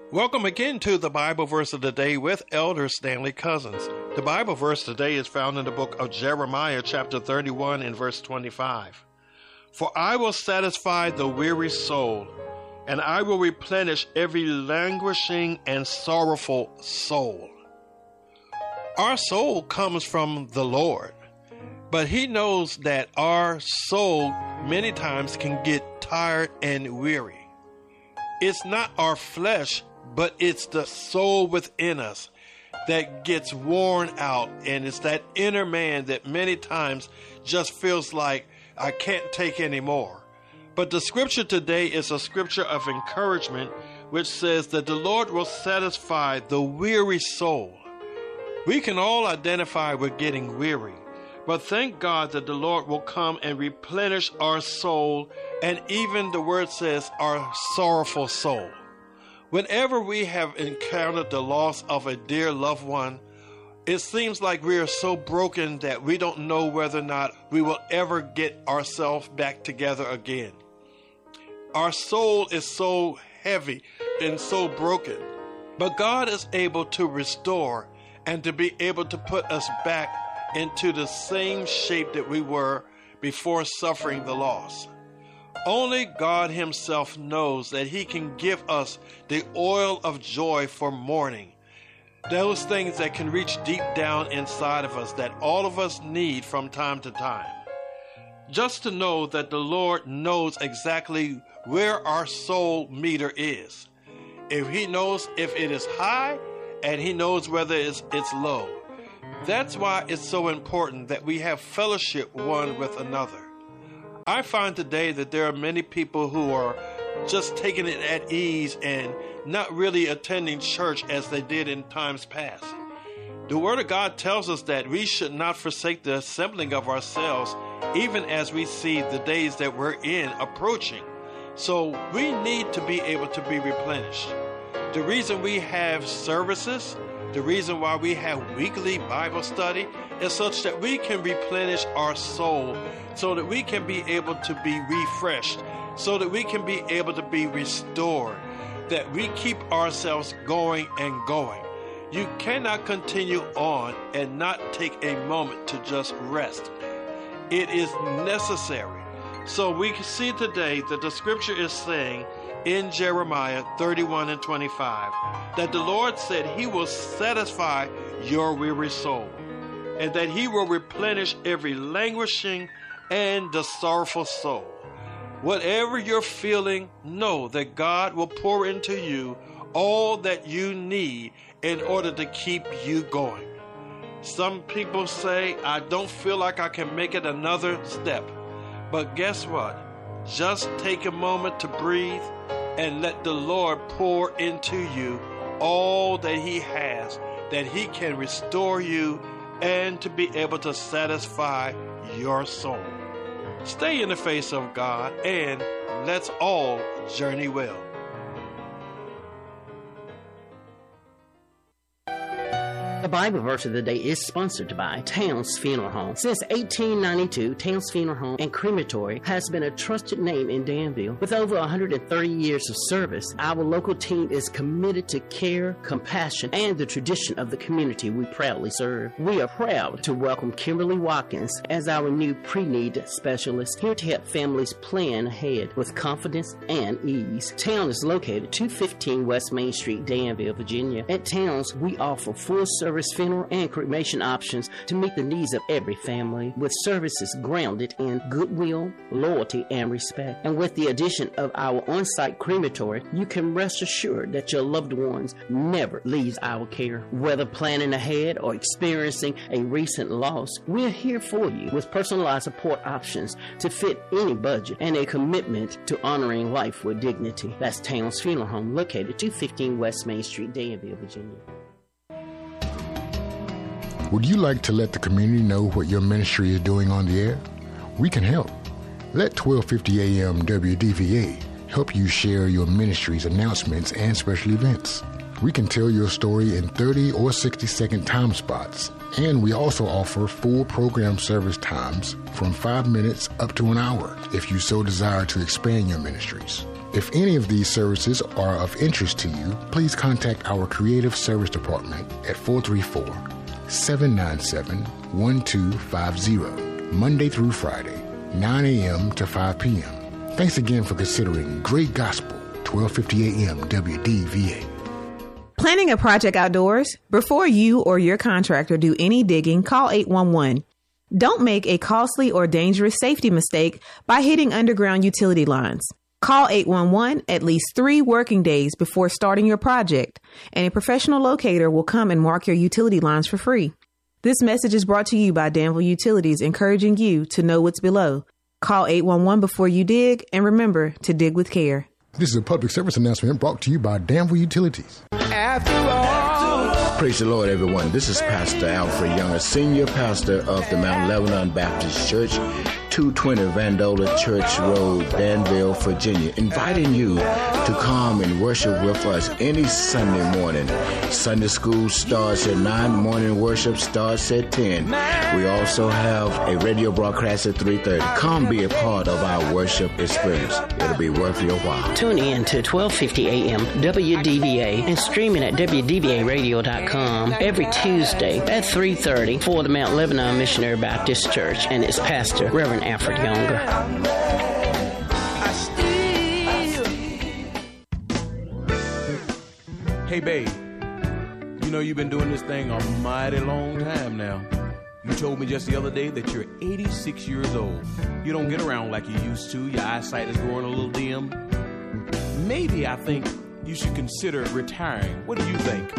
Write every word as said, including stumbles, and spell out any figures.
Welcome again to the Bible verse of the day with Elder Stanley Cousins. The Bible verse today is found in the book of Jeremiah, chapter thirty-one, and verse twenty-five. For I will satisfy the weary soul, and I will replenish every languishing and sorrowful soul. Our soul comes from the Lord, but He knows that our soul many times can get tired and weary. It's not our flesh, but it's the soul within us that gets worn out, and it's that inner man that many times just feels like, I can't take any more. But the scripture today is a scripture of encouragement, which says that the Lord will satisfy the weary soul. We can all identify with getting weary, but thank God that the Lord will come and replenish our soul, and even the word says our sorrowful soul. Whenever we have encountered the loss of a dear loved one, it seems like we are so broken that we don't know whether or not we will ever get ourselves back together again. Our soul is so heavy and so broken, but God is able to restore and to be able to put us back into the same shape that we were before suffering the loss. Only God Himself knows that He can give us the oil of joy for mourning. Those things that can reach deep down inside of us that all of us need from time to time. Just to know that the Lord knows exactly where our soul meter is. If He knows if it is high, and He knows whether it's, it's low. That's why it's so important that we have fellowship one with another. I find today that there are many people who are just taking it at ease and not really attending church as they did in times past. The Word of God tells us that we should not forsake the assembling of ourselves, even as we see the days that we're in approaching. So we need to be able to be replenished. The reason we have services, the reason why we have weekly Bible study is such that we can replenish our soul, so that we can be able to be refreshed, so that we can be able to be restored, that we keep ourselves going and going. You cannot continue on and not take a moment to just rest. It is necessary. So we can see today that the scripture is saying in Jeremiah thirty-one and twenty-five that the Lord said He will satisfy your weary soul, and that He will replenish every languishing and the sorrowful soul. Whatever you're feeling, know that God will pour into you all that you need in order to keep you going. Some people say, I don't feel like I can make it another step. But guess what? Just take a moment to breathe and let the Lord pour into you all that He has, that He can restore you and to be able to satisfy your soul. Stay in the face of God, and let's all journey well. The Bible verse of the day is sponsored by Towns Funeral Home. Since eighteen ninety-two, Towns Funeral Home and Crematory has been a trusted name in Danville. With over one hundred thirty years of service, our local team is committed to care, compassion, and the tradition of the community we proudly serve. We are proud to welcome Kimberly Watkins as our new pre-need specialist, here to help families plan ahead with confidence and ease. Towns is located two fifteen West Main Street, Danville, Virginia. At Towns, we offer full service funeral and cremation options to meet the needs of every family, with services grounded in goodwill, loyalty, and respect. And with the addition of our on-site crematory, you can rest assured that your loved ones never leaves our care. Whether planning ahead or experiencing a recent loss, we're here for you with personalized support options to fit any budget and a commitment to honoring life with dignity. That's Towns Funeral Home, located two fifteen West Main Street, Danville, Virginia. Would you like to let the community know what your ministry is doing on the air? We can help. Let twelve fifty A M W D V A help you share your ministry's announcements and special events. We can tell your story in thirty or sixty second time spots, and we also offer full program service times from five minutes up to an hour if you so desire to expand your ministries. If any of these services are of interest to you, please contact our Creative Service Department at four three four, seven nine seven, one two five zero, Monday through Friday, nine a.m. to five p.m. Thanks again for considering Great Gospel, twelve fifty a.m. W D V A. Planning a project outdoors? Before you or your contractor do any digging, call eight one one. Don't make a costly or dangerous safety mistake by hitting underground utility lines. Call eight one one at least three working days before starting your project, and a professional locator will come and mark your utility lines for free. This message is brought to you by Danville Utilities, encouraging you to know what's below. Call eight one one before you dig, and remember to dig with care. This is a public service announcement brought to you by Danville Utilities. After all. Praise the Lord, everyone. This is Pastor Alfred Young, a senior pastor of the Mount Lebanon Baptist Church, two twenty Vandola Church Road, Danville, Virginia, inviting you to come and worship with us any Sunday morning. Sunday school starts at nine, morning worship starts at ten. We also have a radio broadcast at three thirty. Come be a part of our worship experience. It'll be worth your while. Tune in to twelve fifty a.m. W D V A and streaming at W D V A radio dot com every Tuesday at three thirty for the Mount Lebanon Missionary Baptist Church and its pastor, Reverend Alfred Younger. Hey, babe, you know you've been doing this thing a mighty long time now. You told me just the other day that you're eighty-six years old. You don't get around like you used to. Your eyesight is growing a little dim. Maybe I think you should consider retiring. What do you think?